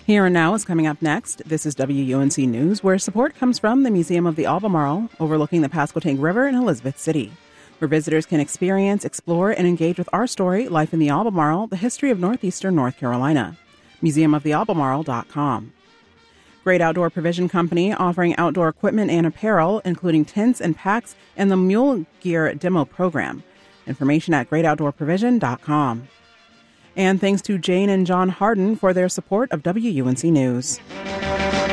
Here and Now is coming up next. This is WUNC News, where support comes from the Museum of the Albemarle, overlooking the Pasquotank River in Elizabeth City, where visitors can experience, explore, and engage with our story, Life in the Albemarle, the history of northeastern North Carolina. MuseumoftheAlbemarle.com. Great Outdoor Provision Company, offering outdoor equipment and apparel, including tents and packs, and the Mule Gear Demo Program. Information at greatoutdoorprovision.com. And thanks to Jane and John Harden for their support of WUNC News.